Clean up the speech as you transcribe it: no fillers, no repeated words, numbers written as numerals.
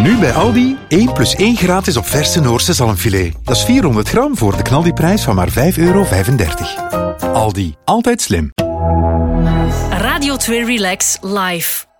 Nu bij Aldi, 1 plus 1 gratis op verse Noorse zalmfilet. Dat is 400 gram voor de knaldiprijs van maar €5,35. Aldi, altijd slim. Radio 2 Relax live.